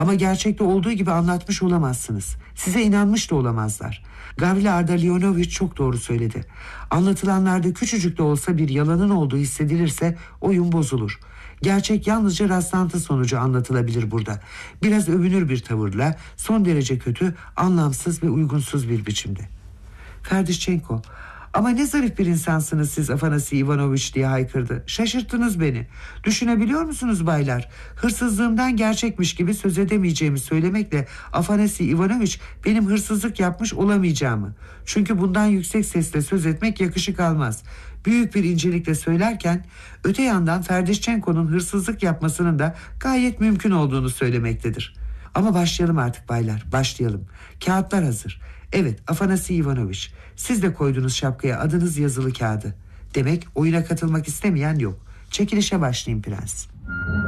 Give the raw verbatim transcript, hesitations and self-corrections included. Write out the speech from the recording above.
Ama gerçekte olduğu gibi anlatmış olamazsınız. Size inanmış da olamazlar. Gavril Ardalionovich çok doğru söyledi. Anlatılanlarda küçücük de olsa bir yalanın olduğu hissedilirse oyun bozulur. Gerçek yalnızca rastlantı sonucu anlatılabilir burada. Biraz övünür bir tavırla, son derece kötü, anlamsız ve uygunsuz bir biçimde. Ferdişçenko, ama ne zarif bir insansınız siz Afanasi Ivanoviç diye haykırdı. Şaşırttınız beni. Düşünebiliyor musunuz baylar? Hırsızlığımdan gerçekmiş gibi söz edemeyeceğimi söylemekle Afanasi Ivanoviç benim hırsızlık yapmış olamayacağımı. Çünkü bundan yüksek sesle söz etmek yakışık almaz. Büyük bir incelikle söylerken öte yandan Ferdişçenko'nun hırsızlık yapmasının da gayet mümkün olduğunu söylemektedir. Ama başlayalım artık baylar, başlayalım. Kağıtlar hazır. Evet, Afanasi Ivanoviç, siz de koydunuz şapkaya adınız yazılı kağıdı. Demek oyuna katılmak istemeyen yok. Çekilişe başlayın prens.